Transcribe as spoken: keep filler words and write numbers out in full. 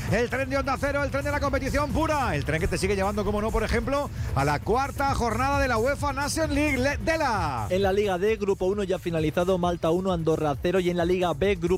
el tren de Onda Cero, el tren de la competición pura, el tren que te sigue llevando, como no, por ejemplo, a la cuarta jornada de la UEFA Nations League. Le- de la En la Liga D, Grupo uno ya finalizado, Malta uno, Andorra cero, y en la Liga B, Grupo